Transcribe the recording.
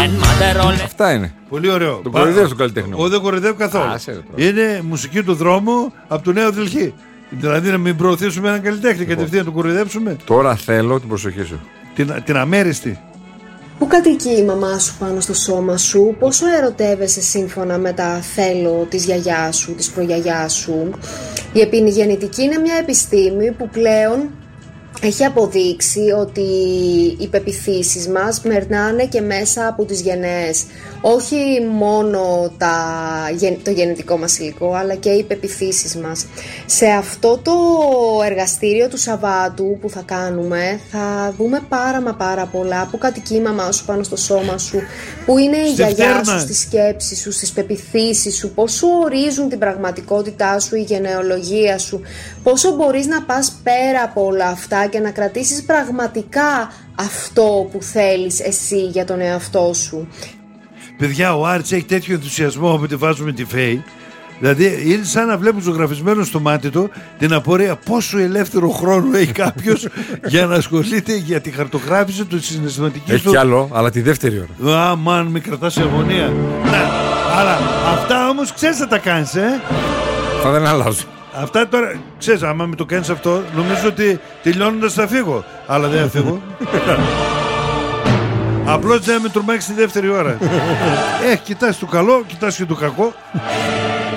Αυτά είναι. Πολύ ωραίο. Το κοροϊδεύει τον καλλιτέχνη. Εγώ δεν κοροϊδεύω καθόλου. Είναι μουσική του δρόμου από το Νέο Δελχή. Δηλαδή να μην προωθήσουμε έναν καλλιτέχνη, κατευθείαν να τον κοροϊδέψουμε. Τώρα θέλω την προσοχή σου. Την αμέριστη. Πού κατοικεί η μαμά σου πάνω στο σώμα σου, πόσο ερωτεύεσαι σύμφωνα με τα θέλω της γιαγιάς σου, της προγιαγιάς σου. Η επινιγεννητική είναι μια επιστήμη που πλέον έχει αποδείξει ότι οι πεποιθήσεις μας περνάνε και μέσα από τις γενναίες. Όχι μόνο το γενετικό μας υλικό, αλλά και οι πεποιθήσεις μας. Σε αυτό το εργαστήριο του Σαββάτου που θα κάνουμε, θα δούμε πάρα πολλά. Που κατοικεί η μαμά σου πάνω στο σώμα σου, που είναι η γιαγιά σου στις σκέψεις σου, στις πεποιθήσεις σου, πόσο ορίζουν την πραγματικότητά σου, η γενεολογία σου, πόσο μπορείς να πας πέρα από όλα αυτά και να κρατήσεις πραγματικά αυτό που θέλεις εσύ για τον εαυτό σου. Παιδιά, ο Άρης έχει τέτοιο ενθουσιασμό όποτε βάζουμε τη Φέη. Δηλαδή είναι σαν να βλέπουν ζωγραφισμένο στο μάτι του την απορία πόσο ελεύθερο χρόνο έχει κάποιος για να ασχολείται για τη χαρτογράφηση του συναισθηματικής του. Έχει κι άλλο, αλλά τη δεύτερη ώρα. Μαν, με κρατάς σε αγωνία. Ναι, αλλά αυτά όμως ξέρεις να τα κάνεις, Θα δεν αλλάζω. Αυτά τώρα, ξέρεις, άμα με το κάνεις αυτό, νομίζω ότι τελειώνοντας θα φύγω. Αλλά δεν θα φύγω. Απλώς δεν με τρομάξεις τη δεύτερη ώρα. Κοιτάς το καλό, κοιτάς και το κακό.